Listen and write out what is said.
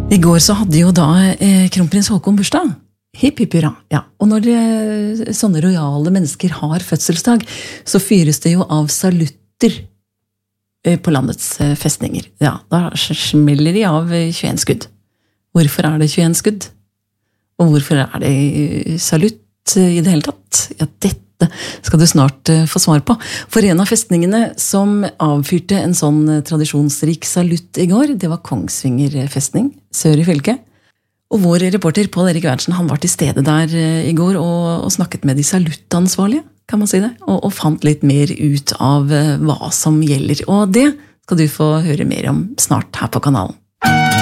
I går så hadde jo da kronprins Håkon bursdag. Hipp, hipp, hurra. Ja. Og når sånne rojale mennesker har fødselsdag, så fyres det jo av salutter på landets festninger. Ja, da smeller de av 21 skudd. Hvorfor det 21 skudd? Og hvorfor det salutt i det hele tatt? Ja, dette skal du snart få svar på. For en av festningene som avfyrte en sånn tradisjonsrik salutt i går, det var Kongsvinger festning, sør i fylket. Og vår reporter Pål Erik Wertsen, han var til stede der i går og snakket med de saluttansvarlige, kan man si det, og fant litt mer ut av hva som gjelder. Og det skal du få høre mer om snart her på kanalen.